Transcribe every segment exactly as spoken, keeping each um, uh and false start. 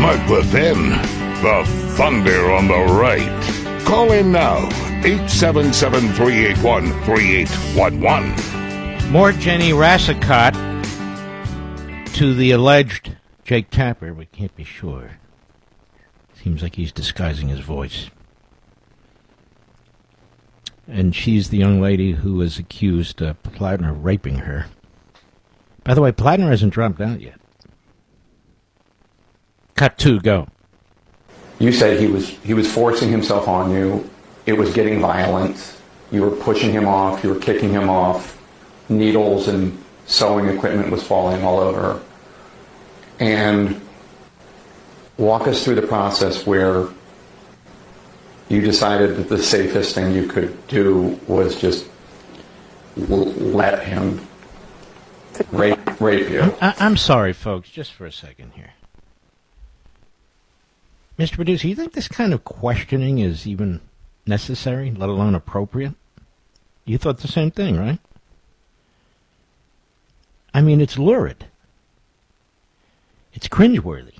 smart within, the thunder on the right. Call in now, eight seven seven, three eight one, three eight one one. More Jenny Rassicot to the alleged Jake Tapper. We can't be sure. Seems like he's disguising his voice. And she's the young lady who was accused of Plattner raping her. By the way, Plattner hasn't dropped out yet. Cut two, go. You said he was he was forcing himself on you. It was getting violent. You were pushing him off. You were kicking him off. Needles and sewing equipment was falling all over. And walk us through the process where you decided that the safest thing you could do was just l- let him rape, rape you. I- I'm sorry, folks, just for a second here. Mister Producer, you think this kind of questioning is even necessary, let alone appropriate? You thought the same thing, right? I mean, it's lurid. It's cringeworthy.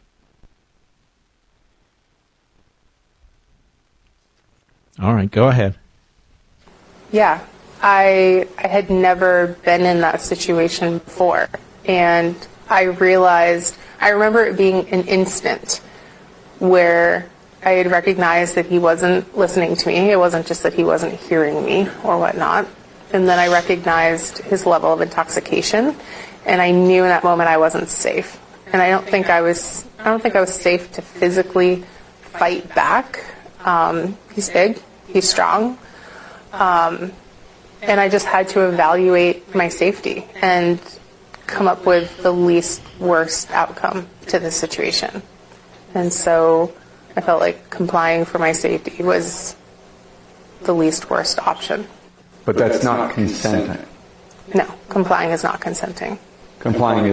All right, go ahead. Yeah, I I had never been in that situation before, and I realized, I remember it being an instant where I had recognized that he wasn't listening to me. It wasn't just that he wasn't hearing me or whatnot. And then I recognized his level of intoxication, and I knew in that moment I wasn't safe. And I don't think I was I don't think I was safe to physically fight back. Um, he's big. He's strong. Um, and I just had to evaluate my safety and come up with the least worst outcome to the situation. And so I felt like complying for my safety was the least worst option. But that's not consenting. No, complying is not consenting. Complying